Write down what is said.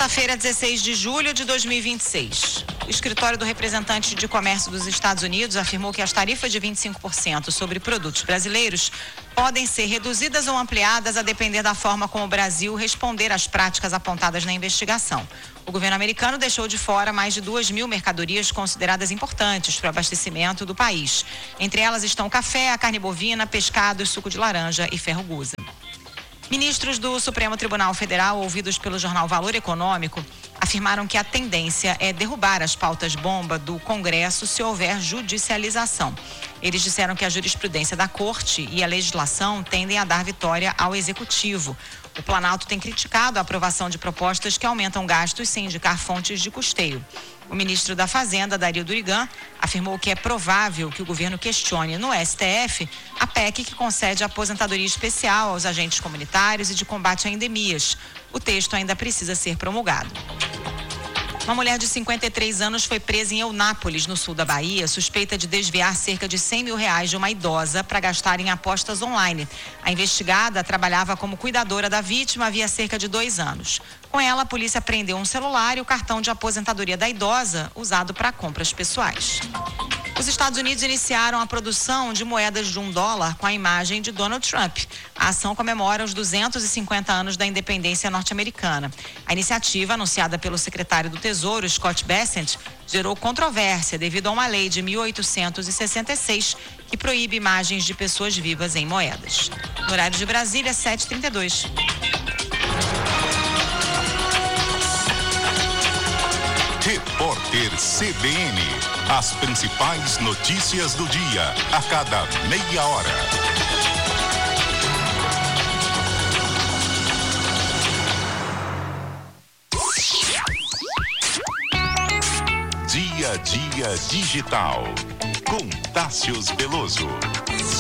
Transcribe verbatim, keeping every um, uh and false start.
Quinta-feira, dezesseis de julho de dois mil e vinte e seis. O escritório do representante de comércio dos Estados Unidos afirmou que as tarifas de vinte e cinco por cento sobre produtos brasileiros podem ser reduzidas ou ampliadas a depender da forma como o Brasil responder às práticas apontadas na investigação. O governo americano deixou de fora mais de duas mil mercadorias consideradas importantes para o abastecimento do país. Entre elas estão café, a carne bovina, pescado, suco de laranja e ferro-gusa. Ministros do Supremo Tribunal Federal, ouvidos pelo jornal Valor Econômico, afirmaram que a tendência é derrubar as pautas-bomba do Congresso se houver judicialização. Eles disseram que a jurisprudência da Corte e a legislação tendem a dar vitória ao Executivo. O Planalto tem criticado a aprovação de propostas que aumentam gastos sem indicar fontes de custeio. O ministro da Fazenda, Dario Durigan, afirmou que é provável que o governo questione no S T F a P E C que concede aposentadoria especial aos agentes comunitários e de combate a endemias. O texto ainda precisa ser promulgado. Uma mulher de cinquenta e três anos foi presa em Eunápolis, no sul da Bahia, suspeita de desviar cerca de cem mil reais de uma idosa para gastar em apostas online. A investigada trabalhava como cuidadora da vítima havia cerca de dois anos. Com ela, a polícia apreendeu um celular e o cartão de aposentadoria da idosa, usado para compras pessoais. Os Estados Unidos iniciaram a produção de moedas de um dólar com a imagem de Donald Trump. A ação comemora os duzentos e cinquenta anos da independência norte-americana. A iniciativa, anunciada pelo secretário do Tesouro, Scott Bessent, gerou controvérsia devido a uma lei de mil oitocentos e sessenta e seis que proíbe imagens de pessoas vivas em moedas. No horário de Brasília, sete e trinta e dois. Repórter C B N. As principais notícias do dia, a cada meia hora. Dia a Dia Digital. Com Tássios Veloso.